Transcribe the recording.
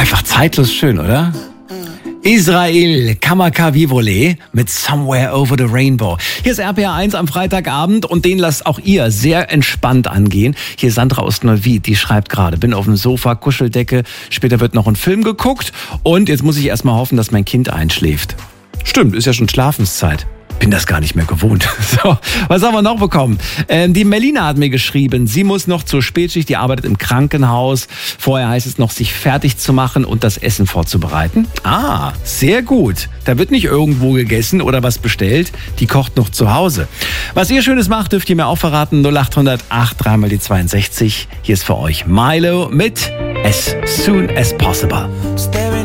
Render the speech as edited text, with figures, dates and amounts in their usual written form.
Einfach zeitlos schön, oder? Israel Kamakawiwo'ole mit Somewhere Over the Rainbow. Hier ist RPR 1 am Freitagabend und den lasst auch ihr sehr entspannt angehen. Hier ist Sandra aus Neuwied, die schreibt gerade, bin auf dem Sofa, Kuscheldecke, später wird noch ein Film geguckt und jetzt muss ich erstmal hoffen, dass mein Kind einschläft. Stimmt, ist ja schon Schlafenszeit. Bin das gar nicht mehr gewohnt. So, was haben wir noch bekommen? Die Melina hat mir geschrieben, sie muss noch zur Spätschicht, die arbeitet im Krankenhaus. Vorher heißt es noch, sich fertig zu machen und das Essen vorzubereiten. Ah, sehr gut. Da wird nicht irgendwo gegessen oder was bestellt. Die kocht noch zu Hause. Was ihr Schönes macht, dürft ihr mir auch verraten. 0800 83 mal die 62. Hier ist für euch Milo mit As Soon As Possible.